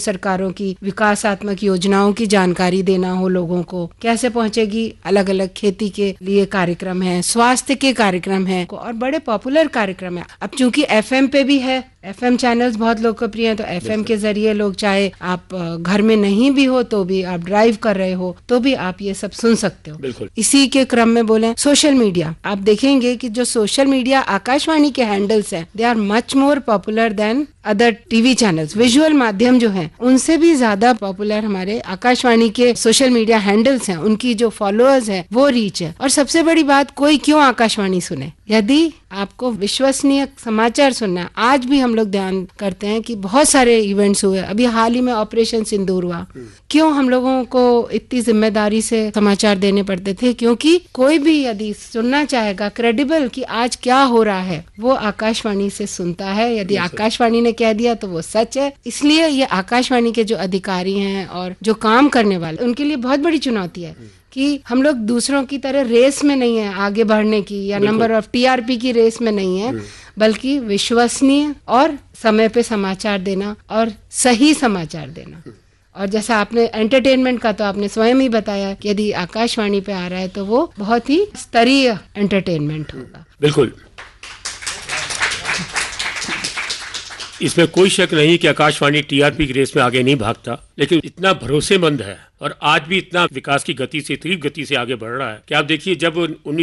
सरकारों की विकासात्मक योजनाओं की जानकारी देना हो लोगों को, कैसे पहुंचेगी। अलग अलग खेती के लिए कार्यक्रम है, स्वास्थ्य के कार्यक्रम है और बड़े पॉपुलर कार्यक्रम है। अब चूंकि एफएम पे भी है, एफएम चैनल्स बहुत लोकप्रिय हैं, तो एफएम के जरिए लोग, चाहे आप घर में नहीं भी हो तो भी, आप ड्राइव कर रहे हो तो भी आप ये सब सुन सकते हो। इसी के क्रम में बोले सोशल मीडिया, आप देखेंगे कि जो सोशल मीडिया आकाशवाणी के हैंडल्स हैं, they are much more popular then other TV channels. Visual माध्यम जो हैं उनसे भी ज्यादा पॉपुलर हमारे आकाशवाणी के सोशल मीडिया हैंडल्स हैं, उनकी जो फॉलोअर्स हैं वो रीच है। और सबसे बड़ी बात, कोई क्यों आकाशवाणी सुने? यदि आपको विश्वसनीय समाचार सुनना है, आज भी हम लोग ध्यान करते हैं कि बहुत सारे इवेंट्स हुए, अभी हाल ही में ऑपरेशन सिंदूर हुआ, क्यों हम लोगों को इतनी जिम्मेदारी से समाचार देने पड़ते थे? क्योंकि कोई भी यदि सुनना चाहेगा क्रेडिबल कि आज क्या हो रहा है, वो आकाशवाणी से सुनता है। यदि आकाशवाणी ने कह दिया तो वो सच है। इसलिए ये आकाशवाणी के जो अधिकारी हैं और जो काम करने वाले, उनके लिए बहुत बड़ी चुनौती है कि हम लोग दूसरों की तरह रेस में नहीं है आगे बढ़ने की, या नंबर ऑफ टीआरपी की रेस में नहीं है, बल्कि विश्वसनीय और समय पे समाचार देना और सही समाचार देना। और जैसा आपने एंटरटेनमेंट का, तो आपने स्वयं ही बताया कि यदि आकाशवाणी पे आ रहा है तो वो बहुत ही स्तरीय एंटरटेनमेंट होगा। बिल्कुल, इसमें कोई शक नहीं कि आकाशवाणी टीआरपी की रेस में आगे नहीं भागता, लेकिन इतना भरोसेमंद है और आज भी इतना विकास की गति से, तीव्र गति से आगे बढ़ रहा है कि आप देखिए, जब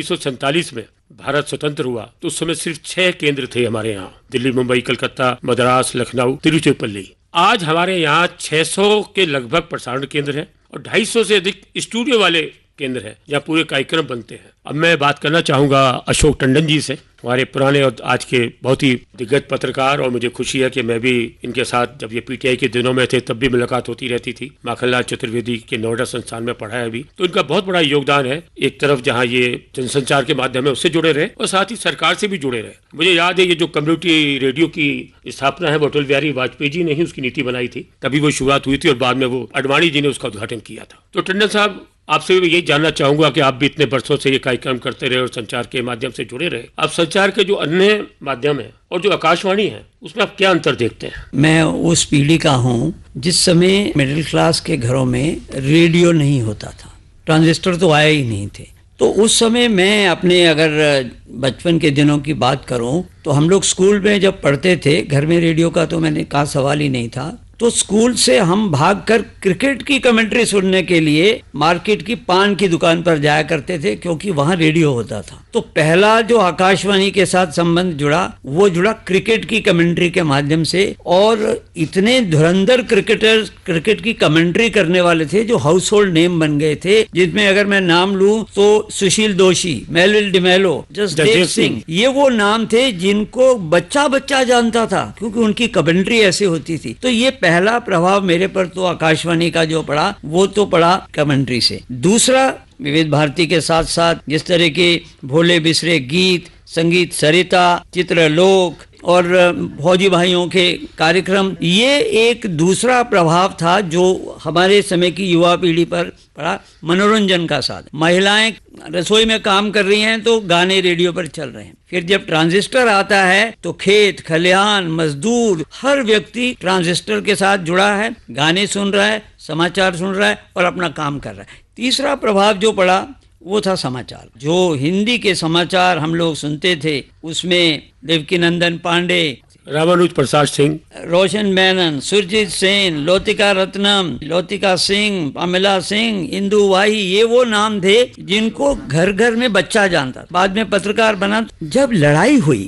1947 में भारत स्वतंत्र हुआ तो उस समय सिर्फ 6 केंद्र थे हमारे यहाँ, दिल्ली, मुंबई, कलकत्ता, मद्रास, लखनऊ, तिरुचिरापल्ली। आज हमारे यहाँ 600 के लगभग प्रसारण केंद्र हैं और 250 से अधिक स्टूडियो वाले केंद्र है जहाँ पूरे कार्यक्रम बनते हैं। अब मैं बात करना चाहूंगा अशोक टंडन जी से, हमारे पुराने और आज के बहुत ही दिग्गज पत्रकार, और मुझे खुशी है कि मैं भी इनके साथ, जब ये पीटीआई के दिनों में थे तब भी मुलाकात होती रहती थी। माखनलाल चतुर्वेदी के नोएडा संस्थान में पढ़ा है अभी, तो इनका बहुत बड़ा योगदान है। एक तरफ जहाँ ये जनसंचार के माध्यम है उससे जुड़े रहे और साथ ही सरकार से भी जुड़े रहे। मुझे याद है ये जो कम्युनिटी रेडियो की स्थापना है वो अटल बिहारी वाजपेयी जी ने ही उसकी नीति बनाई थी, तभी वो शुरुआत हुई थी और बाद में वो अडवाणी जी ने उसका उद्घाटन किया था। तो टंडन साहब, आपसे भी यही जानना चाहूंगा कि आप भी इतने वर्षों से ये कार्यक्रम करते रहे और संचार के माध्यम से जुड़े रहे, आप संचार के जो अन्य माध्यम है और जो आकाशवाणी है उसमें आप क्या अंतर देखते हैं? मैं उस पीढ़ी का हूँ जिस समय मिडिल क्लास के घरों में रेडियो नहीं होता था, ट्रांजिस्टर तो आया ही नहीं थे। तो उस समय मैं अपने अगर बचपन के दिनों की बात करूं तो हम लोग स्कूल में जब पढ़ते थे, घर में रेडियो का तो मैंने कहा सवाल ही नहीं था, तो स्कूल से हम भागकर क्रिकेट की कमेंट्री सुनने के लिए मार्केट की पान की दुकान पर जाया करते थे, क्योंकि वहां रेडियो होता था। तो पहला जो आकाशवाणी के साथ संबंध जुड़ा वो जुड़ा क्रिकेट की कमेंट्री के माध्यम से, और इतने धुरंधर क्रिकेटर क्रिकेट की कमेंट्री करने वाले थे जो हाउस होल्ड नेम बन गए थे, जिसमें अगर मैं नाम लूं तो सुशील दोषी, मेलविल डिमेलो, जसदेव सिंह, ये वो नाम थे जिनको बच्चा बच्चा जानता था, क्योंकि उनकी कमेंट्री ऐसी होती थी। तो ये पहला प्रभाव मेरे पर तो आकाशवाणी का जो पड़ा वो तो पड़ा कमेंट्री से। दूसरा, विविध भारती के साथ साथ जिस तरह के भोले बिसरे गीत, संगीत सरिता, चित्रलोक और फौजी भाइयों के कार्यक्रम, ये एक दूसरा प्रभाव था जो हमारे समय की युवा पीढ़ी पर पड़ा। मनोरंजन का साधन, महिलाएं रसोई में काम कर रही हैं तो गाने रेडियो पर चल रहे हैं। फिर जब ट्रांजिस्टर आता है तो खेत खलिहान, मजदूर, हर व्यक्ति ट्रांजिस्टर के साथ जुड़ा है, गाने सुन रहा है, समाचार सुन रहा है और अपना काम कर रहा है। तीसरा प्रभाव जो पड़ा वो था समाचार। जो हिंदी के समाचार हम लोग सुनते थे उसमें देवकीनंदन पांडे, रामानुज प्रसाद सिंह, रोशन मेनन, सुरजीत सेन, लोतिका रत्नम, लोतिका सिंह, अमिला सिंह, इंदु वाही, ये वो नाम थे जिनको घर घर में बच्चा जानता। बाद में पत्रकार बना। जब लड़ाई हुई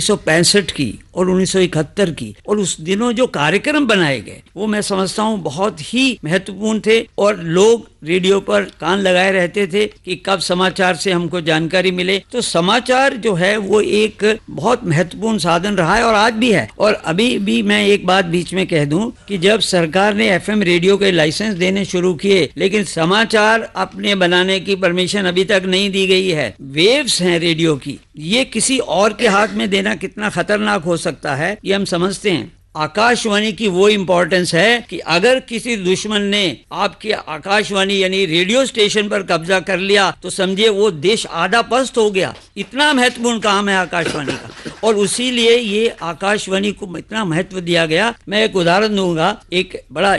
1965 की और 1971 की, और उस दिनों जो कार्यक्रम बनाए गए वो मैं समझता हूँ बहुत ही महत्वपूर्ण थे, और लोग रेडियो पर कान लगाए रहते थे कि कब समाचार से हमको जानकारी मिले। तो समाचार जो है वो एक बहुत महत्वपूर्ण साधन रहा है और आज भी है। और अभी भी मैं एक बात बीच में कह दूं कि जब सरकार ने एफएम रेडियो के लाइसेंस देने शुरू किए, लेकिन समाचार अपने बनाने की परमिशन अभी तक नहीं दी गई है। वेव्स हैं रेडियो की, ये किसी और के हाथ में देना कितना खतरनाक हो सकता है ये हम समझते हैं। आकाशवाणी की वो इम्पोर्टेंस है कि अगर किसी दुश्मन ने आपके आकाशवाणी यानी रेडियो स्टेशन पर कब्जा कर लिया तो समझिए वो देश आधा पस्त हो गया। इतना महत्वपूर्ण काम है आकाशवाणी का, और उसी लिए ये आकाशवाणी को इतना महत्व दिया गया। मैं एक उदाहरण दूंगा। एक बड़ा